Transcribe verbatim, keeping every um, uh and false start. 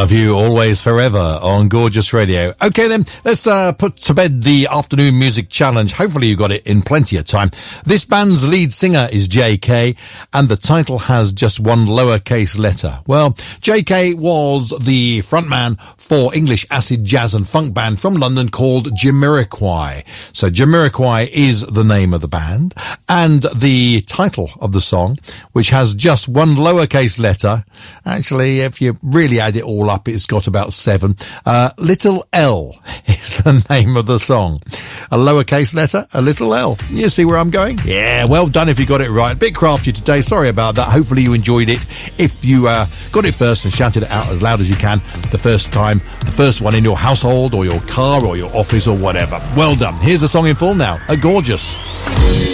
love you always forever on Gorgeous Radio. Okay then, let's uh, put to bed the afternoon music challenge. Hopefully you got it in plenty of time. This band's lead singer is J K, and the title has just one lowercase letter. Well, J K was the frontman for English acid jazz and funk band from London called Jamiroquai. So Jamiroquai is the name of the band, and the title of the song, which has just one lowercase letter, actually if you really add it all up it's got about seven. Uh, little L is the name of the song. A lowercase letter, a little L. You see where I'm going? Yeah, well done if you got it right. Bit crafty today, sorry about that. Hopefully you enjoyed it. If you uh, got it first and shouted it out as loud as you can the first time, the first one in your household or your car or your office or whatever. Well done. Here's the song in full now. A Gorgeous.